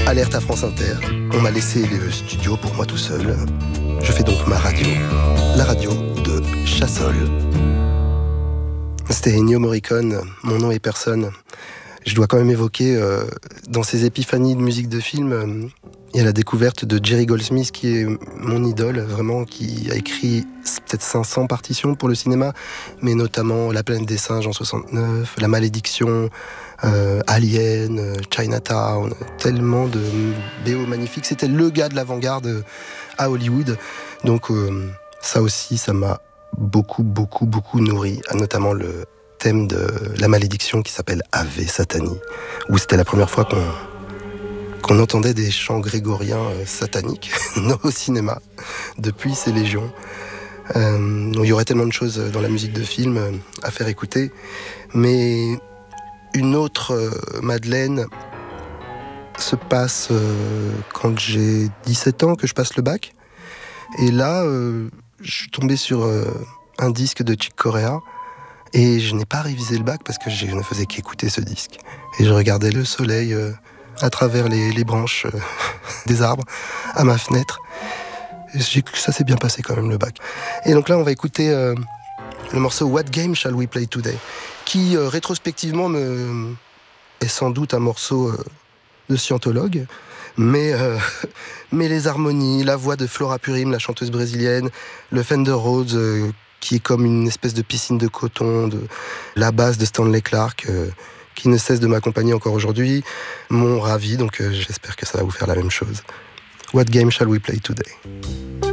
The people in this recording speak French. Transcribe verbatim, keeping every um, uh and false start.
Alerte à France Inter, on m'a laissé le studio pour moi tout seul. Je fais donc ma radio, la radio de Chassol. C'était Ennio Morricone, Mon nom est personne. Je dois quand même évoquer, euh, dans ces épiphanies de musique de film, euh, il y a la découverte de Jerry Goldsmith, qui est mon idole, vraiment, qui a écrit peut-être cinq cents partitions pour le cinéma, mais notamment La planète des singes en soixante-neuf, La malédiction, euh, Alien, euh, Chinatown, tellement de B O magnifiques. C'était le gars de l'avant-garde à Hollywood. Donc euh, ça aussi, ça m'a beaucoup, beaucoup, beaucoup nourri, notamment le thème de La malédiction qui s'appelle Ave Satani, où c'était la première fois qu'on qu'on entendait des chants grégoriens euh, sataniques au cinéma. Depuis, c'est légion. Euh, il y aurait tellement de choses dans la musique de film euh, à faire écouter. Mais une autre euh, Madeleine se passe euh, quand j'ai dix-sept ans, que je passe le bac. Et là, euh, je suis tombé sur euh, un disque de Chick Corea. Et je n'ai pas révisé le bac parce que je ne faisais qu'écouter ce disque. Et je regardais le soleil euh, à travers les, les branches euh, des arbres à ma fenêtre. Et j'ai cru que ça s'est bien passé quand même, le bac. Et donc là, on va écouter euh, le morceau What Game Shall We Play Today, qui euh, rétrospectivement me... est sans doute un morceau euh, de scientologue. Mais, euh, mais les harmonies, la voix de Flora Purim, la chanteuse brésilienne, le Fender Rhodes, euh, qui est comme une espèce de piscine de coton, de la basse de Stanley Clarke, euh, qui ne cesse de m'accompagner encore aujourd'hui, m'ont ravi, donc euh, j'espère que ça va vous faire la même chose. What game shall we play today?